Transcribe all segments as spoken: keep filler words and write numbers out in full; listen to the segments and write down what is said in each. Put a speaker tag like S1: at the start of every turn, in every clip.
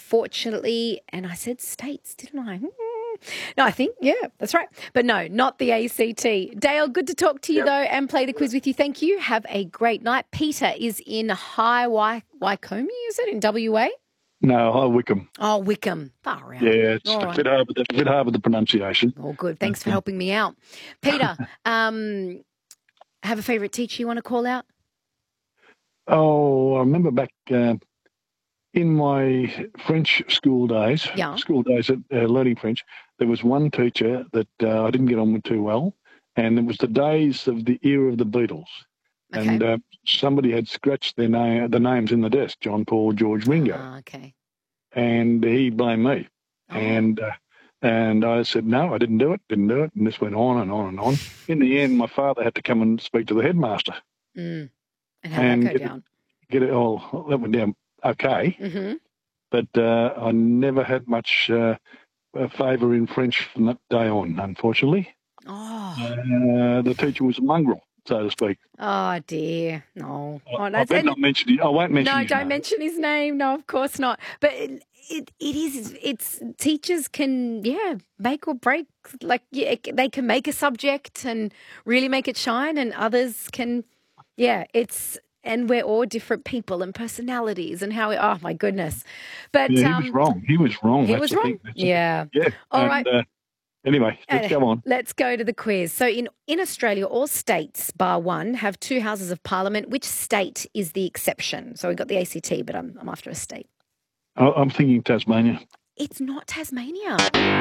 S1: unfortunately, and I said states, didn't I? No, I think, yeah, that's right. But no, not the A C T. Dale, good to talk to you,
S2: Yep.
S1: though, and play the quiz with you. Thank you. Have a great night. Peter is in High Wy- Wycombe, is it, in W A?
S2: No, High Wycombe.
S1: Oh, Wickham. Far out.
S2: Yeah, it's
S1: All
S2: a
S1: right.
S2: bit hard with the, bit hard with the pronunciation.
S1: Oh, good. Thanks for helping me out. Peter, um, have a favourite teacher you want to call out?
S2: Oh, I remember back uh, in my French school days,
S1: Yeah.
S2: school days at uh, learning French, there was one teacher that uh, I didn't get on with too well, and it was the days of the era of the Beatles.
S1: Okay.
S2: And uh, somebody had scratched their name, the names in the desk, John, Paul, George, Ringo,
S1: Ah, okay.
S2: and he blamed me.
S1: Oh.
S2: And uh, and I said, no, I didn't do it, didn't do it. And this went on and on and on. In the end, my father had to come and speak to the headmaster.
S1: Mm. And how
S2: and
S1: did that go
S2: get
S1: down?
S2: It, get it all, that went down okay.
S1: Mm-hmm.
S2: But uh, I never had much uh, favour in French from that day on, unfortunately.
S1: Oh.
S2: Uh, the teacher was a mongrel, so to speak.
S1: Oh, dear. No.
S2: I,
S1: Oh,
S2: I
S1: that's,
S2: better
S1: and,
S2: not mention it. I won't mention
S1: no,
S2: his
S1: don't
S2: name.
S1: mention his name. No, of course not. But it, it, it is, it's, teachers can, yeah, make or break. Like, yeah, they can make a subject and really make it shine, and others can, yeah, it's, and we're all different people and personalities and how we, oh, my goodness. But
S2: Yeah, he
S1: um,
S2: was wrong. He was wrong.
S1: He
S2: That's
S1: was
S2: the
S1: wrong.
S2: thing. That's
S1: Yeah.
S2: The, yeah.
S1: All
S2: and,
S1: right.
S2: Uh, anyway, let's
S1: Uh,
S2: go on.
S1: Let's go to the quiz. So in, in Australia, all states, bar one, have two houses of parliament. Which state is the exception? So we got the A C T, but I'm, I'm after a state.
S2: I, I'm thinking Tasmania.
S1: It's not Tasmania.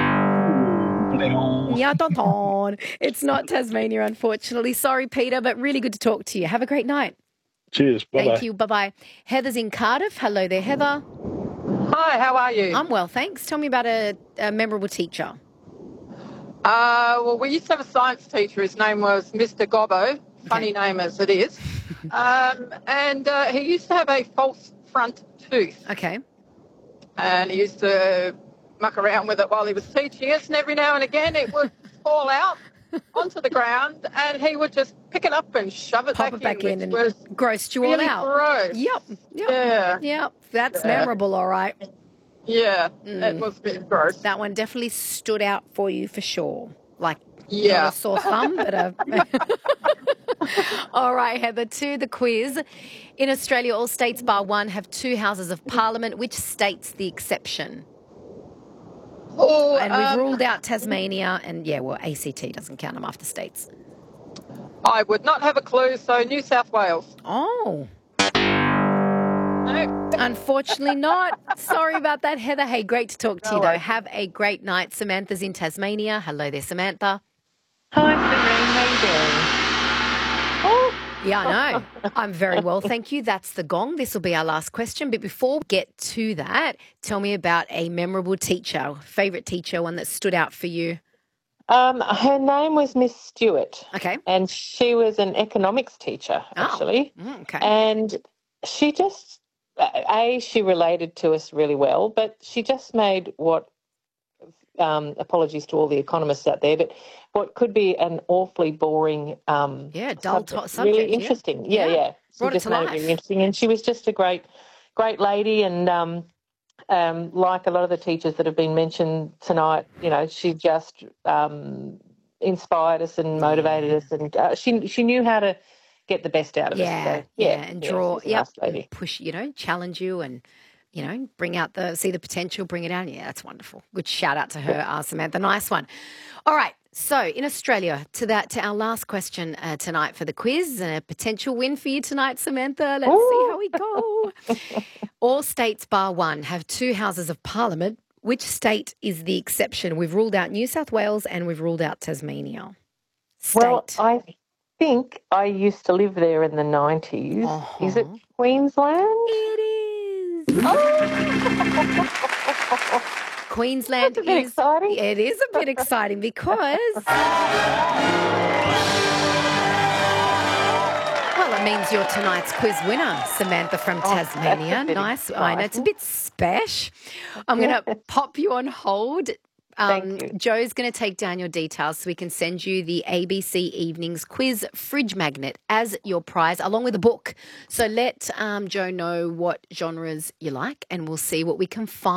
S2: Bleong.
S1: Yeah, don, don. It's not Tasmania, unfortunately. Sorry, Peter, but really good to talk to you. Have a great night.
S2: Cheers. Bye-bye.
S1: Thank you. Bye-bye. Heather's in Cardiff. Hello there, Heather.
S3: Hi, how are you?
S1: I'm well, thanks. Tell me about a, a memorable teacher.
S3: Uh, well, we used to have a science teacher. His name was Mister Gobbo, funny
S1: Okay.
S3: name as it is. um, and uh, he used to have a false front tooth.
S1: Okay.
S3: And he used to muck around with it while he was teaching us. And every now and again it would fall out onto the ground and he would just pick it up and shove it
S1: Pop
S3: back
S1: it back
S3: in,
S1: in and
S3: which was
S1: grossed you all
S3: really
S1: out.
S3: gross.
S1: Yep. Yep.
S3: Yeah.
S1: Yep. That's
S3: Yeah.
S1: memorable, all right.
S3: Yeah,
S1: Mm.
S3: it was a bit gross.
S1: That one definitely stood out for you for sure. Like,
S3: Yeah.
S1: not a sore thumb, but a... All right, Heather, to the quiz. In Australia, all states bar one have two houses of parliament. Which state's the exception?
S3: Oh,
S1: And we've
S3: um,
S1: ruled out Tasmania and, yeah, well, A C T doesn't count them after states.
S3: I would not have a clue, so New South Wales.
S1: Oh,
S3: No.
S1: unfortunately not. Sorry about that, Heather. Hey, great to talk to
S3: No
S1: you, though.
S3: worries.
S1: Have a great night. Samantha's in Tasmania. Hello there, Samantha.
S4: Hi, Serene. How you doing? Oh,
S1: Yeah, I know. I'm very well, thank you. That's the gong. This will be our last question. But before we get to that, tell me about a memorable teacher, favourite teacher, one that stood out for you.
S4: um, her name was Miss Stewart,
S1: Okay.
S4: and she was an economics teacher,
S1: Oh.
S4: actually.
S1: Mm, okay.
S4: And she just, A, she related to us really well, but she just made what, um, apologies to all the economists out there, but what could be an awfully boring um,
S1: Yeah, dull to-
S4: subject,
S1: subject,
S4: really
S1: yeah.
S4: interesting. Yeah,
S1: Yeah.
S4: yeah. She
S1: Brought it
S4: just
S1: to
S4: made
S1: life.
S4: it really interesting, and she was just a great, great lady, and um, um, like a lot of the teachers that have been mentioned tonight, you know, she just um, inspired us and motivated us, and uh, she she knew how to get the best out of
S1: Yeah,
S4: us. So,
S1: yeah,
S4: yeah,
S1: and
S4: yeah,
S1: draw,
S4: she's a
S1: yep,
S4: nice
S1: and
S4: lady.
S1: push, you know, challenge you and, you know, bring out the, see the potential, bring it out. Yeah, that's wonderful. Good shout out to her, uh, Samantha. Nice one. All right. So in Australia, to that, to our last question uh, tonight for the quiz, and a potential win for you tonight, Samantha. Let's see how we go. All states bar one have two houses of parliament. Which state is the exception? We've ruled out New South Wales and we've ruled out Tasmania. State.
S4: Well, I think I used to live there in the nineties.
S1: Uh-huh.
S4: Is it Queensland?
S1: It is. Queensland
S4: That's a bit
S1: is
S4: exciting.
S1: It is a bit exciting because well, it means you're tonight's quiz winner, Samantha from
S4: Oh, that's a
S1: Tasmania.
S4: bit
S1: Nice. I know it's a
S4: exciting.
S1: bit special. I'm going to pop you on hold. Um,
S4: Thank you.
S1: Joe's going to take down your details so we can send you the A B C Evenings quiz fridge magnet as your prize, along with a book. So let um, Joe know what genres you like, and we'll see what we can find.